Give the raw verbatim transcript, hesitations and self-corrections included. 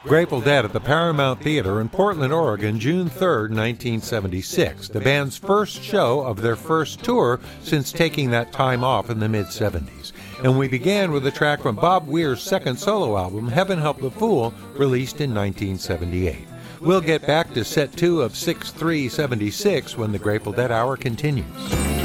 Grateful Dead at the Paramount Theater in Portland, Oregon, June third, nineteen seventy-six, the band's first show of their first tour since taking that time off in the mid-seventies. And we began with a track from Bob Weir's second solo album, Heaven Help the Fool, released in nineteen seventy-eight. We'll get back to set two of six three seventy-six when the Grateful Dead Hour continues.